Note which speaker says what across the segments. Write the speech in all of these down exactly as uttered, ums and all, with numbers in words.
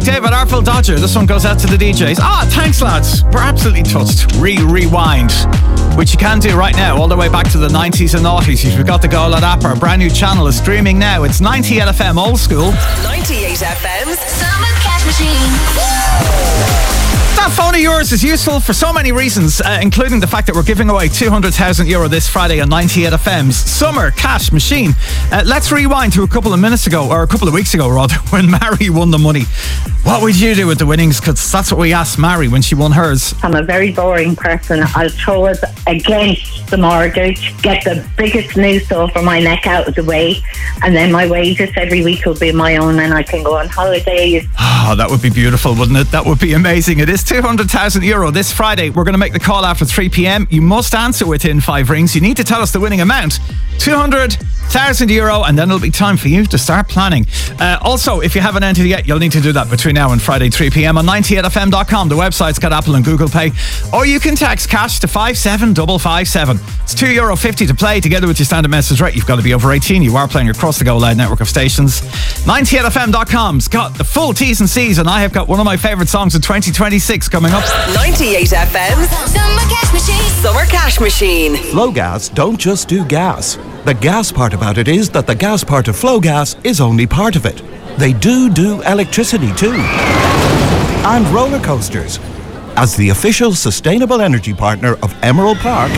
Speaker 1: David Arfield Dodger. This one goes out to the D Js. Ah, thanks, lads. We're absolutely touched. Re-rewind, which you can do right now, all the way back to the nineties and noughties. If you've got the Go Lad app, our brand new channel is streaming now. It's ninety-eight F M old school.
Speaker 2: ninety-eight F M's Summer Cash Machine.
Speaker 1: That phone of yours is useful for so many reasons, uh, including the fact that we're giving away two hundred thousand euro this Friday on ninety-eight F M's Summer Cash Machine. Uh, let's rewind to a couple of minutes ago, or a couple of weeks ago rather, when Mary won the money. What would you do with the winnings? Because that's what we asked Mary when she won hers.
Speaker 3: I'm a very boring person. I'll throw it against the mortgage, get the biggest noose over my neck out of the way, and then my wages every week will be my own and I can go on holidays.
Speaker 1: Oh, that would be beautiful, wouldn't it? That would be amazing. It is two hundred thousand euro this Friday. We're going to make the call after three p.m. You must answer within five rings. You need to tell us the winning amount. two hundred thousand euro, and then it'll be time for you to start planning. Uh, also, if you haven't entered yet, you'll need to do that between now and Friday three p.m. on ninety-eight F M dot com. The website's got Apple and Google Pay. Or you can text cash to five seven five five seven. It's two euro fifty to play together with your standard message rate. You've got to be over eighteen. You are playing across the Go Loud network of stations. ninety-eight F M dot com's got the full T's and C's, and I have got one of my favourite songs of twenty twenty-six coming up.
Speaker 2: ninety-eight F M's Summer Cash Machine. Summer Cash Machine.
Speaker 4: Flowgas don't just do gas. The gas part about it is that the gas part of Flowgas is only part of it. They do do electricity too. And roller coasters. As the official sustainable energy partner of Emerald Park,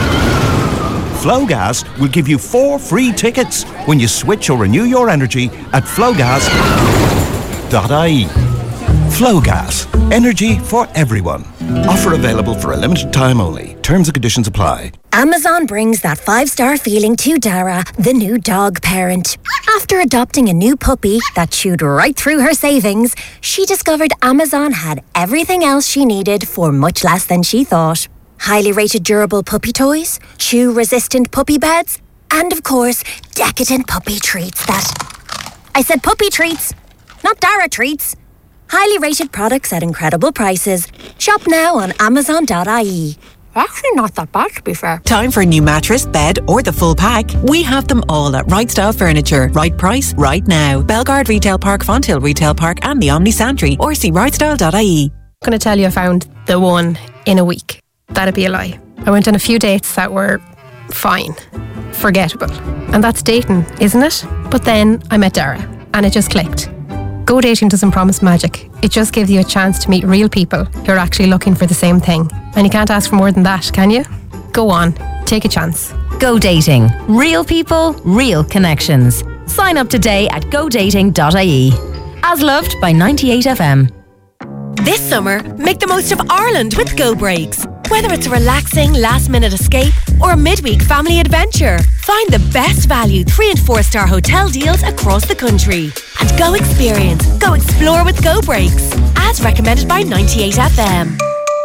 Speaker 4: Flowgas will give you four free tickets when you switch or renew your energy at flowgas dot I E. Flowgas. Energy for everyone. Offer available for a limited time only. Terms and conditions apply.
Speaker 5: Amazon brings that five-star feeling to Dara, the new dog parent. After adopting a new puppy that chewed right through her savings, she discovered Amazon had everything else she needed for much less than she thought. Highly rated durable puppy toys, chew-resistant puppy beds, and of course, decadent puppy treats that... I said puppy treats, not Dara treats. Highly rated products at incredible prices. Shop now on amazon dot I E. Actually not that bad, to be fair.
Speaker 6: Time for a new mattress, bed or the full pack? We have them all at Right Style Furniture. Right price, right now. Belgard Retail Park, Fonthill Retail Park and the Omni Santry, or see right style dot I E.
Speaker 7: I'm going to tell you I found the one in a week. That'd be a lie. I went on a few dates that were fine, forgettable. And that's dating, isn't it? But then I met Dara and it just clicked. Go dating doesn't promise magic. It just gives you a chance to meet real people who are actually looking for the same thing. And you can't ask for more than that, can you? Go on, take a chance.
Speaker 8: Go dating. Real people, real connections. Sign up today at go dating dot I E. As loved by ninety-eight F M.
Speaker 9: This summer, make the most of Ireland with Go Breaks. Whether it's a relaxing last-minute escape or a midweek family adventure, find the best value three and four star hotel deals across the country. And go experience, go explore with Go Breaks. As recommended by ninety-eight F M.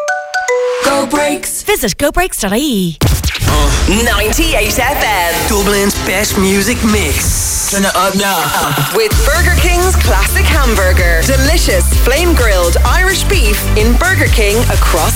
Speaker 9: Go Breaks. Visit go breaks dot I E.
Speaker 2: Uh, ninety-eight F M.
Speaker 10: Dublin's best music mix. Turn it up now. Uh.
Speaker 2: With Burger King's classic hamburger. Delicious flame-grilled Irish beef in Burger King across